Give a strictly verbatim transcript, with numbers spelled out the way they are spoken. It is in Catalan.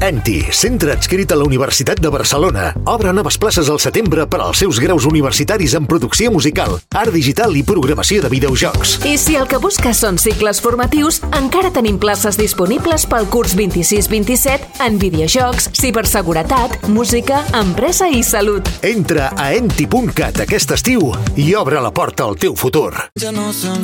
ENTI, centre adscrit a la Universitat de Barcelona. Obre noves places al setembre per als seus graus universitaris en producció musical, art digital i programació de videojocs. I si el que busques són cicles formatius, encara tenim places disponibles pel curs vint-i-sis vint-i-set en videojocs, ciberseguretat, música, empresa i salut. Entra a enti punt cat aquest estiu i obre la porta al teu futur. Ja no se'n